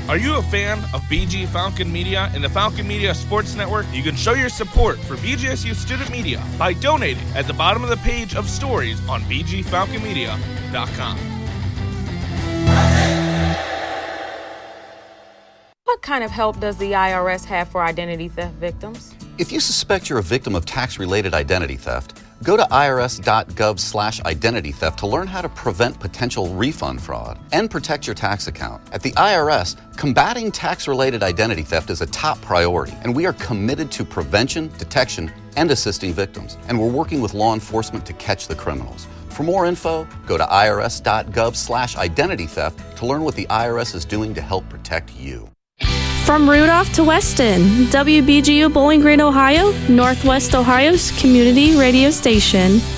Are you a fan of BG Falcon Media and the Falcon Media Sports Network? You can show your support for BGSU Student Media by donating at the bottom of the page of stories on bgfalconmedia.com. What kind of help does the IRS have for identity theft victims? If you suspect you're a victim of tax-related identity theft, go to irs.gov/identity theft to learn how to prevent potential refund fraud and protect your tax account. At the IRS, combating tax-related identity theft is a top priority, and we are committed to prevention, detection, and assisting victims. And we're working with law enforcement to catch the criminals. For more info, go to irs.gov/identity theft to learn what the IRS is doing to help protect you. From Rudolph to Weston, WBGU Bowling Green, Ohio, Northwest Ohio's community radio station.